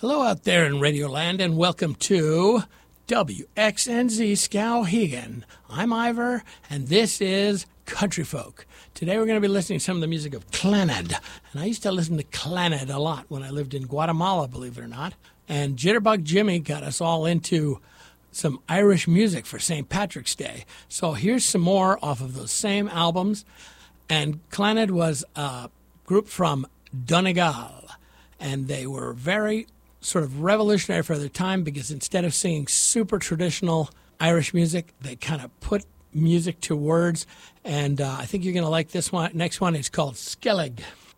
Hello out there in Radioland, and welcome to WXNZ Skowhegan. I'm Ivor, and this is Country Folk. Today we're going to be listening to some of the music of Clannad. And I used to listen to Clannad a lot when I lived in Guatemala, believe it or not. And Jitterbug Jimmy got us all into some Irish music for St. Patrick's Day. So here's some more off of those same albums. And Clannad was a group from Donegal, and they were very sort of revolutionary for their time because instead of singing super traditional Irish music, they kind of put music to words. And I think you're going to like this one. Next one is called Skellig.